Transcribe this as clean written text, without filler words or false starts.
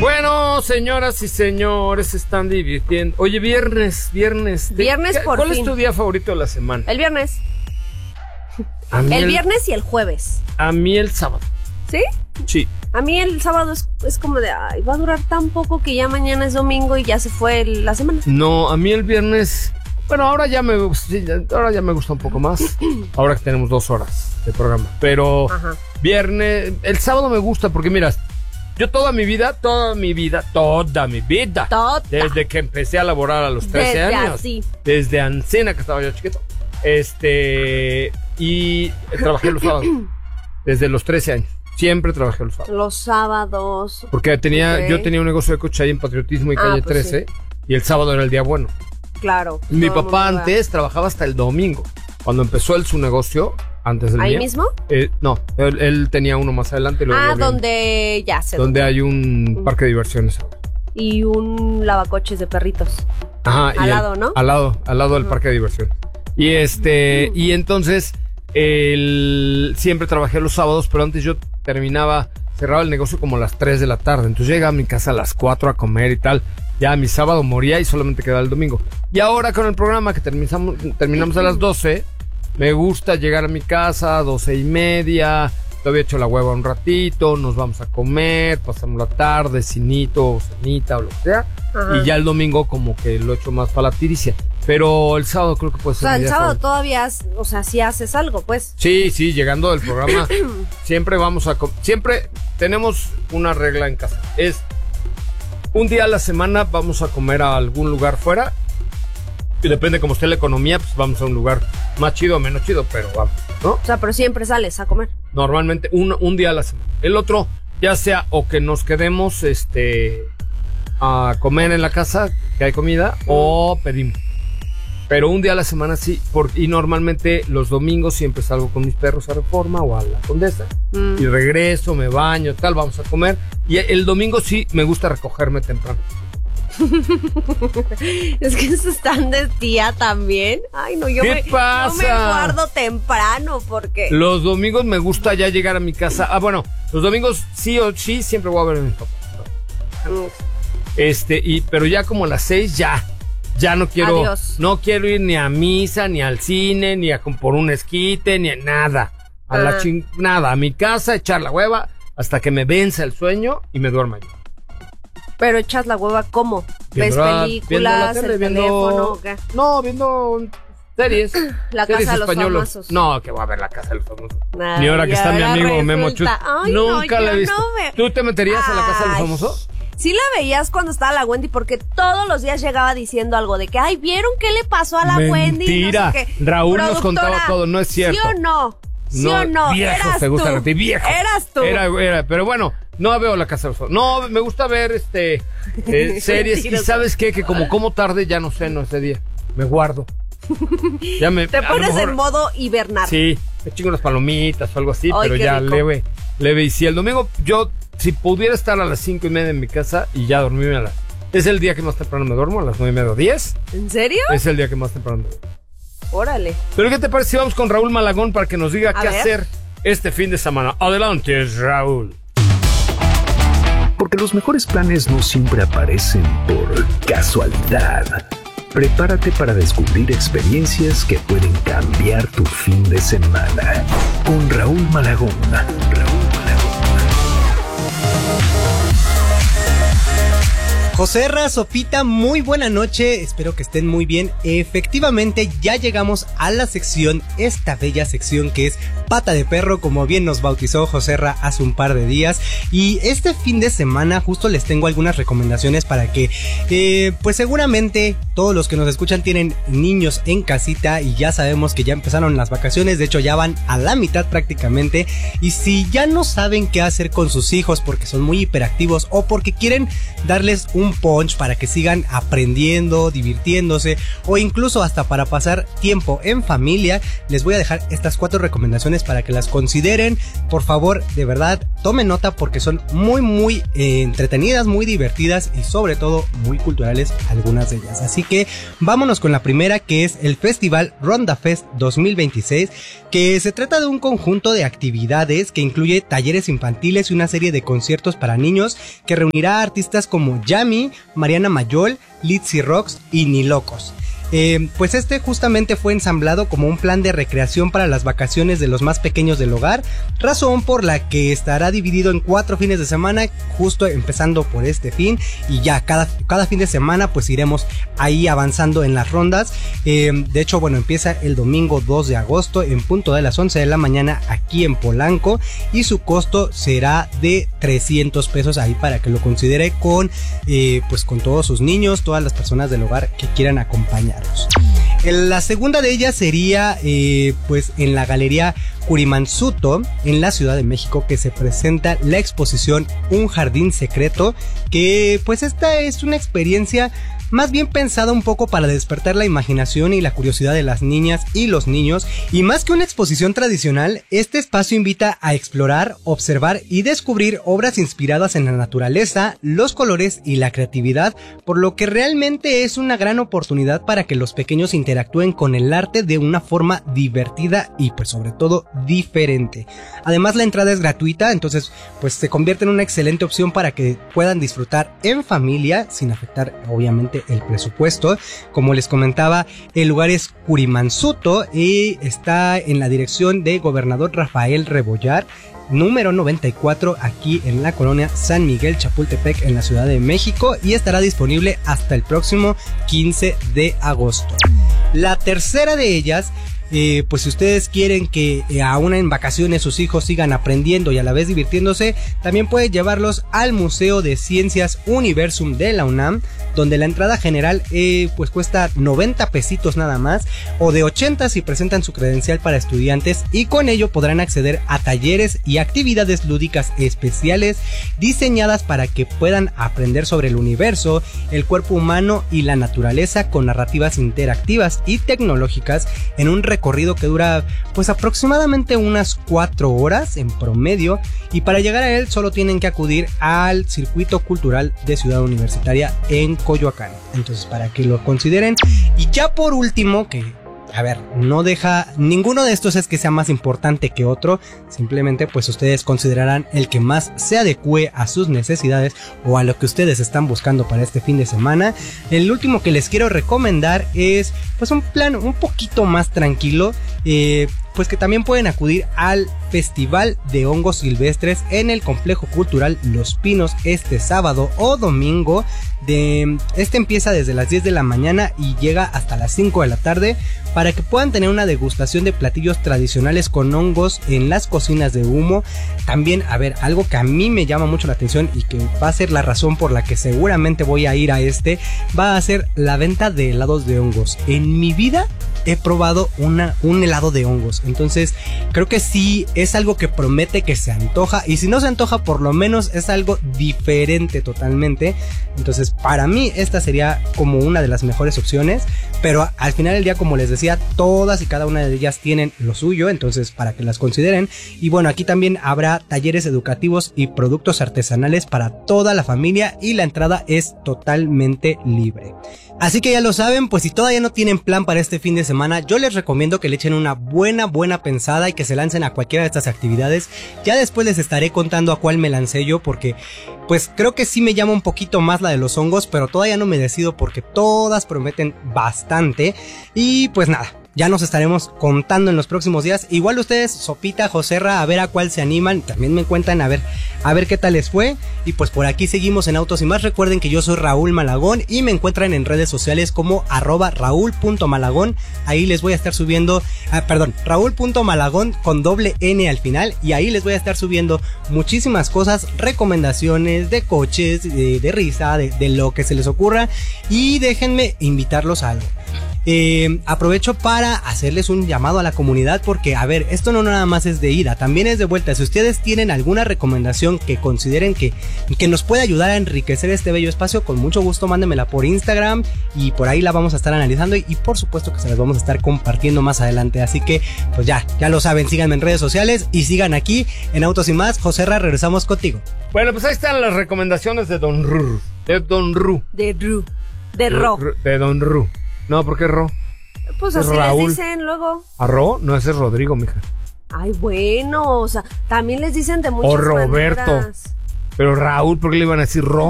Bueno, señoras y señores, se están divirtiendo. Oye, viernes. Viernes por ¿Cuál fin. es tu día favorito de la semana? El viernes. El Viernes y el jueves. A mí el sábado. ¿Sí? Sí. A mí el sábado es como de, ay, va a durar tan poco que ya mañana es domingo y ya se fue la semana. No, a mí el viernes... Bueno, ahora ya me gusta un poco más. Ahora que tenemos 2 horas de programa. Pero viernes... El sábado me gusta porque, mira, yo toda mi vida, desde que empecé a laborar a los 13 años. Desde Ancena, que estaba yo chiquito. Y trabajé los sábados. Desde los 13 años. Siempre trabajé los sábados. Los sábados. Porque yo tenía un negocio de coche ahí en Patriotismo y Calle 13. Sí. Y el sábado era el día bueno. Claro. Mi papá antes trabajaba hasta el domingo. Cuando empezó su negocio, antes del ¿Ahí mío. mismo? No, él tenía uno más adelante. Donde ya se... Donde hay un parque de diversiones. Y un lavacoches de perritos. Ajá. Al lado, ¿no? Al lado del parque de diversiones. Y entonces, siempre trabajé los sábados, pero antes yo cerraba el negocio como a las 3 de la tarde. Entonces llegaba a mi casa a las 4 a comer y tal. Ya mi sábado moría y solamente quedaba el domingo. Y ahora con el programa que terminamos a las 12, me gusta llegar a mi casa a 12:30. Todavía hecho la hueva un ratito, nos vamos a comer, pasamos la tarde, cenita o lo que sea. Ajá. Y ya el domingo como que lo echo más para la tiricia. Pero el sábado creo que puede ser. O sea, el sábado todavía, sí haces algo, pues. Sí, llegando del programa, siempre siempre tenemos una regla en casa. Es un día a la semana vamos a comer a algún lugar fuera. Y depende cómo esté la economía, pues vamos a un lugar más chido o menos chido, pero vamos, ¿no? O sea, pero siempre sales a comer. Normalmente un día a la semana. El otro, ya sea o que nos quedemos a comer en la casa, que hay comida, o pedimos. Pero un día a la semana sí, y normalmente los domingos siempre salgo con mis perros a Reforma o a la Condesa. Y regreso, me baño, tal, vamos a comer. Y el domingo sí me gusta recogerme temprano. Es que eso es tan de tía también. Ay, no, yo me guardo temprano porque... Los domingos me gusta ya llegar a mi casa. Bueno, los domingos sí o sí siempre voy a ver a mis papás. Pero ya como a las 6 ya no quiero. Adiós. No quiero ir ni a misa, ni al cine, ni a por un esquite, ni a nada. Nada, a mi casa, echar la hueva hasta que me venza el sueño y me duerma yo. Pero echas la hueva, ¿cómo? ¿Ves películas, el teléfono? ¿Qué? No, viendo series. La series Casa de españolos. los Famosos. No, que voy a ver La Casa de los Famosos. Ni ahora que está mi amigo Memo Chus. Nunca la he visto. ¿Tú te meterías a La Casa de los Famosos? Sí la veías cuando estaba la Wendy, porque todos los días llegaba diciendo algo de que, ay, ¿vieron qué le pasó a la Wendy? Mentira, no Raúl nos contaba todo, no es cierto. ¿Sí o no? ¿Sí o no? Viejo, eras te gusta tú. A ti, viejo. Eras tú. Era, pero bueno, no veo La Casa de los Famosos. No, me gusta ver series. Y ¿sabes qué? Que como tarde, ya no ceno ese día. Me guardo. Te pones en modo hibernal. Sí, me chingo unas palomitas o algo así, pero ya rico. leve. Y si el domingo si pudiera estar a las 5:30 en mi casa y ya dormirme es el día que más temprano me duermo, a las 9:30 o 10. ¿En serio? Es el día que más temprano me duermo. Órale. Pero ¿qué te parece si vamos con Raúl Malagón para que nos diga qué hacer este fin de semana? Adelante, Raúl. Porque los mejores planes no siempre aparecen por casualidad. Prepárate para descubrir experiencias que pueden cambiar tu fin de semana. Con Raúl Malagón. Joserra, Sopita, muy buena noche, espero que estén muy bien. Efectivamente, ya llegamos a la sección, esta bella sección que es Pata de Perro, como bien nos bautizó Joserra hace un par de días. Y este fin de semana justo les tengo algunas recomendaciones para que, pues seguramente todos los que nos escuchan tienen niños en casita y ya sabemos que ya empezaron las vacaciones, de hecho ya van a la mitad prácticamente. Y si ya no saben qué hacer con sus hijos porque son muy hiperactivos o porque quieren darles un punch para que sigan aprendiendo, divirtiéndose o incluso hasta para pasar tiempo en familia, les voy a dejar estas 4 recomendaciones para que las consideren. Por favor, de verdad, tomen nota porque son muy entretenidas, muy divertidas y sobre todo muy culturales algunas de ellas. Así que vámonos con la primera, que es el Festival Ronda Fest 2026, que se trata de un conjunto de actividades que incluye talleres infantiles y una serie de conciertos para niños que reunirá a artistas como Yami, Mariana Mayol, Litzy Rocks y Ni Locos. Pues este justamente fue ensamblado como un plan de recreación para las vacaciones de los más pequeños del hogar, razón por la que estará dividido en 4 fines de semana, justo empezando por este fin, y ya cada fin de semana pues iremos ahí avanzando en las rondas. De hecho, bueno, empieza el domingo 2 de agosto en punto de las 11 de la mañana aquí en Polanco, y su costo será de 300 pesos ahí para que lo considere con todos sus niños, todas las personas del hogar que quieran acompañar. La segunda de ellas sería pues en la Galería Kurimansuto en la Ciudad de México, que se presenta la exposición Un Jardín Secreto, que pues esta es una experiencia más bien pensada un poco para despertar la imaginación y la curiosidad de las niñas y los niños, y más que una exposición tradicional, este espacio invita a explorar, observar y descubrir obras inspiradas en la naturaleza, los colores y la creatividad, por lo que realmente es una gran oportunidad para que los pequeños interactúen con el arte de una forma divertida y pues sobre todo diferente. Además, la entrada es gratuita, entonces pues se convierte en una excelente opción para que puedan disfrutar en familia sin afectar obviamente el presupuesto. Como les comentaba, el lugar es Kurimansuto y está en la dirección de Gobernador Rafael Rebollar, número 94, aquí en la colonia San Miguel Chapultepec en la Ciudad de México, y estará disponible hasta el próximo 15 de agosto. La tercera de ellas, pues si ustedes quieren que aún en vacaciones sus hijos sigan aprendiendo y a la vez divirtiéndose, también pueden llevarlos al Museo de Ciencias Universum de la UNAM, donde la entrada general pues cuesta 90 pesitos nada más, o de 80 si presentan su credencial para estudiantes, y con ello podrán acceder a talleres y actividades lúdicas especiales diseñadas para que puedan aprender sobre el universo, el cuerpo humano y la naturaleza, con narrativas interactivas y tecnológicas en un recorrido que dura pues aproximadamente unas 4 horas en promedio, y para llegar a él solo tienen que acudir al Circuito Cultural de Ciudad Universitaria en Coyoacán. Entonces, para que lo consideren. Y ya por último, que a ver, no deja, ninguno de estos es que sea más importante que otro, simplemente pues ustedes considerarán el que más se adecue a sus necesidades o a lo que ustedes están buscando para este fin de semana. El último que les quiero recomendar es pues un plan un poquito más tranquilo, pues que también pueden acudir al Festival de Hongos Silvestres en el Complejo Cultural Los Pinos este sábado o domingo. Este empieza desde las 10 de la mañana y llega hasta las 5 de la tarde, para que puedan tener una degustación de platillos tradicionales con hongos en las cocinas de humo. También, a ver, algo que a mí me llama mucho la atención y que va a ser la razón por la que seguramente voy a ir a va a ser la venta de helados de hongos. En mi vida he probado un helado de hongos, entonces creo que sí es algo que promete, que se antoja, y si no se antoja por lo menos es algo diferente totalmente. Entonces para mí esta sería como una de las mejores opciones, pero al final del día, como les decía, todas y cada una de ellas tienen lo suyo, entonces para que las consideren. Y bueno, aquí también habrá talleres educativos y productos artesanales para toda la familia, y la entrada es totalmente libre. Así que ya lo saben, pues si todavía no tienen plan para este fin de semana, yo les recomiendo que le echen una buena pensada y que se lancen a cualquiera de estas actividades. Ya después les estaré contando a cuál me lancé yo, porque pues creo que sí me llama un poquito más la de los hongos, pero todavía no me decido porque todas prometen bastante. Y pues nada, ya nos estaremos contando en los próximos días. Igual ustedes, Sopita, Joserra, a ver a cuál se animan. También me cuentan a ver qué tal les fue. Y pues por aquí seguimos en Autos y Más. Recuerden que yo soy Raúl Malagón y me encuentran en redes sociales como @raúl.malagón. Ahí les voy a estar subiendo, Raúl.malagón con doble N al final. Y ahí les voy a estar subiendo muchísimas cosas, recomendaciones de coches, de risa, de lo que se les ocurra. Y déjenme invitarlos a algo. aprovecho para hacerles un llamado a la comunidad porque, a ver, esto no nada más es de ida, también es de vuelta. Si ustedes tienen alguna recomendación que consideren que nos puede ayudar a enriquecer este bello espacio, con mucho gusto mándenmela por Instagram y por ahí la vamos a estar analizando y por supuesto que se las vamos a estar compartiendo más adelante. Así que, pues ya lo saben, síganme en redes sociales y sigan aquí en Autos y Más. Joserra, regresamos contigo. Bueno, pues ahí están las recomendaciones de Don Ru. De Don Ru. De Ro. De Don Ru. No, ¿por qué Ro? Pues así Raúl. les dicen luego. ¿A Ro? No, ese es Rodrigo, mija. Ay, bueno, o sea, también les dicen de muchas o Roberto. maneras. Pero Raúl, ¿por qué le iban a decir Ro?